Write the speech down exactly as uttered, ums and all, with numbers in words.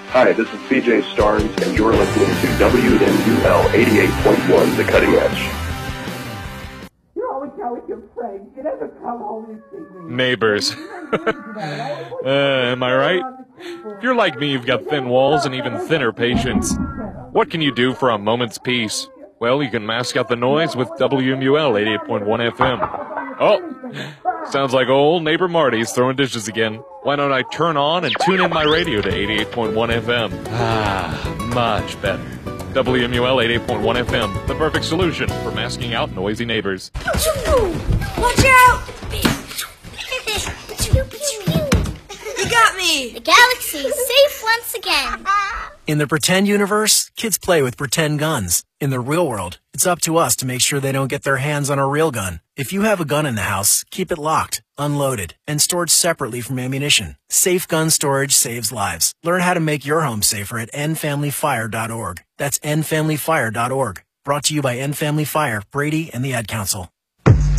Hi, this is C J Starnes, and you're listening to W M U L eighty-eight point one, The Cutting Edge. You're always out with your friends. You never come home and see me. Neighbors. uh, am I right? If you're like me, you've got thin walls and even thinner patience. What can you do for a moment's peace? Well, you can mask out the noise with W M U L eighty-eight point one F M. Oh, sounds like old neighbor Marty's throwing dishes again. Why don't I turn on and tune in my radio to eighty-eight point one F M? Ah, much better. W M U L eighty-eight point one F M, the perfect solution for masking out noisy neighbors. Watch out! You got me! The galaxy is safe once again. In the pretend universe, kids play with pretend guns. In the real world, it's up to us to make sure they don't get their hands on a real gun. If you have a gun in the house, keep it locked, unloaded, and stored separately from ammunition. Safe gun storage saves lives. Learn how to make your home safer at end family fire dot org. That's end family fire dot org. Brought to you by End Family Fire, Brady, and the Ad Council.